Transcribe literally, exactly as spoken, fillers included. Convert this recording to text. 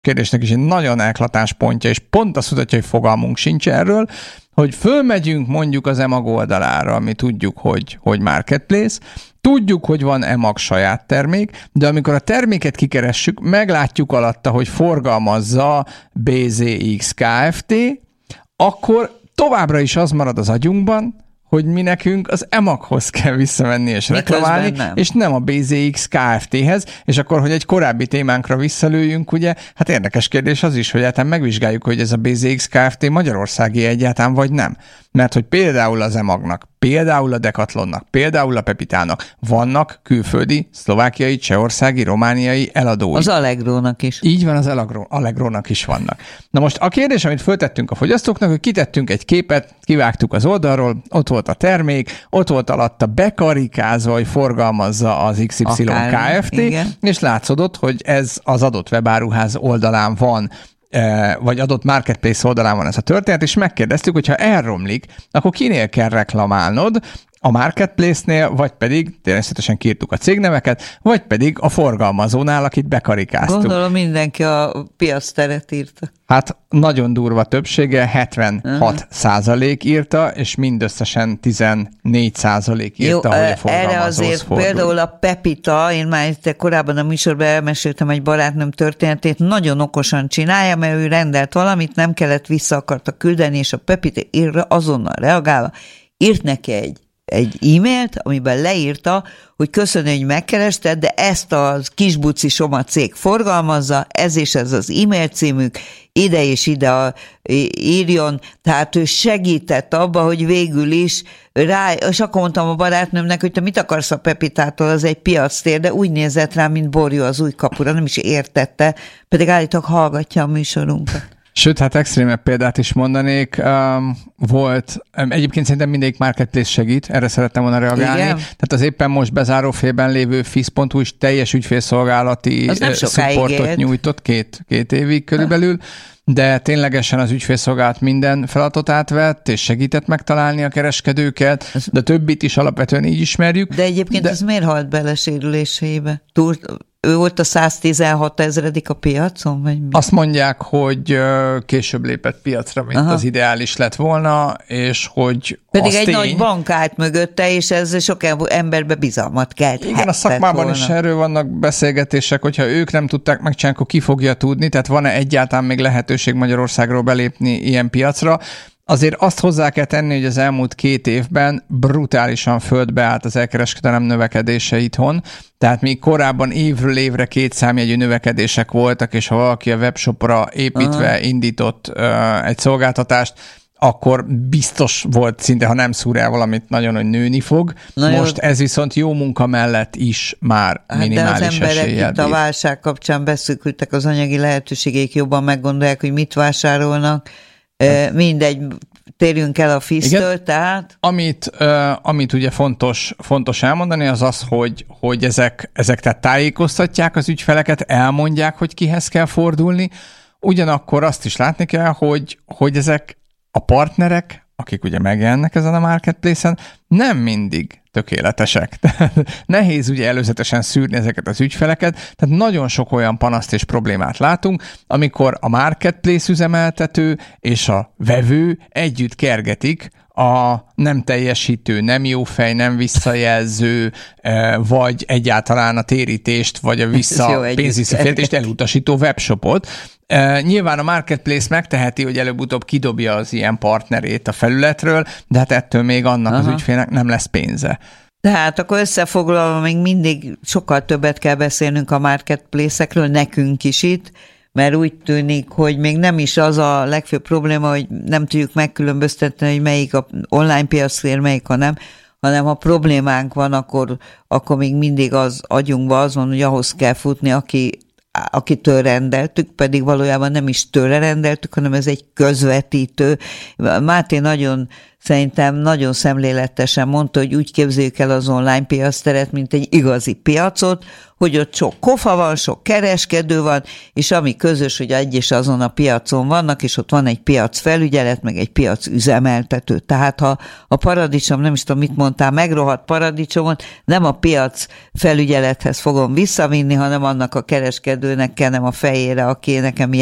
kérdésnek is egy nagyon elklatás pontja, és pont azt mutatja, hogy fogalmunk sincs erről, hogy fölmegyünk mondjuk az emag oldalára, ami tudjuk, hogy, hogy marketplace, tudjuk, hogy van emag saját termék, de amikor a terméket kikeressük, meglátjuk alatta, hogy forgalmazza bé zé iksz Kft., akkor továbbra is az marad az agyunkban, hogy mi nekünk az emaghoz kell visszamenni és reklamálni, nem. és nem a bé zé iksz Kft.-hez, és akkor, hogy egy korábbi témánkra visszalőjünk, ugye, hát érdekes kérdés az is, hogy hát megvizsgáljuk, hogy ez a bé zé iksz Kft. Magyarországi egyáltalán, vagy nem. Mert hogy például az emagnak, például a Decathlonnak, például a Pepitának vannak külföldi, szlovákiai, csehországi, romániai eladói. Az Allegrónak is. Így van, az Allegrónak is vannak. Na most a kérdés, amit föltettünk a fogyasztóknak, hogy kitettünk egy képet, kivágtuk az oldalról, ott volt a termék, ott volt alatta bekarikázva, hogy forgalmazza az iksz ipszilon Kft., igen. és látszódott, hogy ez az adott webáruház oldalán van, vagy adott marketplace oldalán van ez a történet, és megkérdeztük, hogy ha elromlik, akkor kinél kell reklamálnod, a marketplace-nél, vagy pedig, természetesen kiírtuk a cégneveket, vagy pedig a forgalmazónál, akit bekarikáztuk. Gondolom mindenki a piacteret írta. Hát nagyon durva többsége, hetvenhat százalék írta, és mindösszesen tizennégy százalék írta, jó, hogy a forgalmazóhoz erre azért fordul. Például a Pepita, én már itt korábban a műsorban elmeséltem egy barátnőm történetét, nagyon okosan csinálja, mert ő rendelt valamit, nem kellett, vissza akarta küldeni, és a Pepita írra azonnal reagálva, írt neki egy egy e-mailt, amiben leírta, hogy köszönöm, hogy megkerested, de ezt a kisbuci soma cég forgalmazza, ez és ez az e-mail címük, ide és ide a, írjon, tehát ő segített abba, hogy végül is rá, és akkor mondtam a barátnőmnek, hogy te mit akarsz a Pepitától, az egy piactér, de úgy nézett rá, mint borjú az új kapura, nem is értette, pedig állítólag hallgatja a műsorunkat. Sőt, hát extrémebb példát is mondanék. Um, volt, um, egyébként szerintem mindegyik marketplace segít, erre szerettem volna reagálni. Igen? Tehát az éppen most bezáró félben lévő fisz pont hu is teljes ügyfélszolgálati supportot nyújtott két, két évig körülbelül, de ténylegesen az ügyfélszolgálat minden feladatot átvett, és segített megtalálni a kereskedőket, de többit is alapvetően így ismerjük. De egyébként de... ez miért halt bele sérülésébe? Túl... Ő volt a száztizenhat ezredik a piacon? Vagy mi? Azt mondják, hogy később lépett piacra, mint Aha. az ideális lett volna, és hogy pedig egy tény... nagy bank állt mögötte, és ez sok emberbe bizalmat kelt. Igen, a szakmában volna. Is erről vannak beszélgetések, hogyha ők nem tudták megcsinálni, akkor ki fogja tudni, tehát van-e egyáltalán még lehetőség Magyarországról belépni ilyen piacra. Azért azt hozzá kell tenni, hogy az elmúlt két évben brutálisan földbe állt az elkereskedelem növekedése itthon, tehát még korábban évről évre két számjegyű növekedések voltak, és ha valaki a webshopra építve Aha. indított uh, egy szolgáltatást, akkor biztos volt szinte, ha nem szúr el valamit nagyon, hogy nőni fog. Na Most jó. ez viszont jó munka mellett is már hát minimális eséllyel. De az emberek itt a válság kapcsán beszűkültek az anyagi lehetőségeik, jobban meggondolják, hogy mit vásárolnak. Mindegy, térjünk el a fisztől, tehát... Amit, uh, amit ugye fontos, fontos elmondani, az az, hogy, hogy ezek, ezek tehát tájékoztatják az ügyfeleket, elmondják, hogy kihez kell fordulni, ugyanakkor azt is látni kell, hogy, hogy ezek a partnerek, akik ugye megjelennek ezen a marketplace-en, nem mindig tökéletesek. Nehéz ugye előzetesen szűrni ezeket az ügyfeleket, tehát nagyon sok olyan panaszt és problémát látunk, amikor a marketplace üzemeltető és a vevő együtt kergetik a nem teljesítő, nem jó fej, nem visszajelző, vagy egyáltalán a térítést, vagy a vissza pénzvisszafértést elutasító webshopot. Nyilván a marketplace megteheti, hogy előbb-utóbb kidobja az ilyen partnerét a felületről, de hát ettől még annak Aha. az ügyfélnek nem lesz pénze. Tehát akkor összefoglalva még mindig sokkal többet kell beszélnünk a marketplace-ekről, nekünk is itt, mert úgy tűnik, hogy még nem is az a legfőbb probléma, hogy nem tudjuk megkülönböztetni, hogy melyik a online piactér, melyik a nem, hanem ha problémánk van, akkor, akkor még mindig az agyunkban az van, hogy ahhoz kell futni, aki akitől rendeltük, pedig valójában nem is tőle rendeltük, hanem ez egy közvetítő. Máté nagyon szerintem nagyon szemléletesen mondta, hogy úgy képzeljük el az online piacteret, mint egy igazi piacot, hogy ott sok kofa van, sok kereskedő van, és ami közös, hogy egy és azon a piacon vannak, és ott van egy piacfelügyelet, meg egy piac üzemeltető. Tehát ha a paradicsom, nem is tudom, mit mondtál, megrohadt paradicsomot, nem a piac felügyelethez fogom visszavinni, hanem annak a kereskedőnek kennem a fejére, aki nekem